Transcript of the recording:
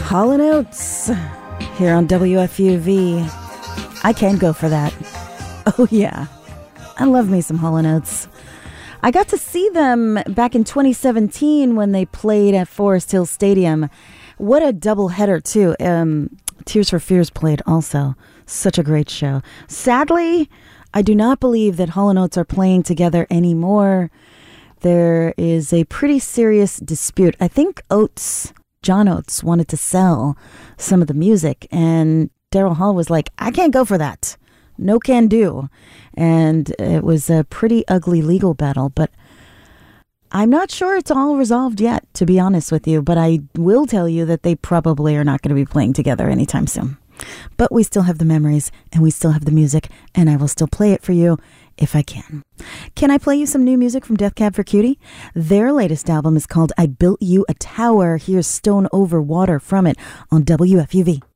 Hall & Oates here on WFUV. I can go for that. Oh yeah, I love me some Hall & Oates. I got to see them back in 2017 when they played at Forest Hill Stadium. What a double header too. Tears for Fears played also. Such a great show. Sadly, I do not believe that Hall & Oates are playing together anymore. There is a pretty serious dispute. I think John Oates wanted to sell some of the music, and Daryl Hall was like, I can't go for that. No can do. And it was a pretty ugly legal battle, but I'm not sure it's all resolved yet, to be honest with you. But I will tell you that they probably are not going to be playing together anytime soon. But we still have the memories, and we still have the music, and I will still play it for you if I can. Can I play you some new music from Death Cab for Cutie? Their latest album is called I Built You a Tower. Here's Stone Over Water from it on WFUV.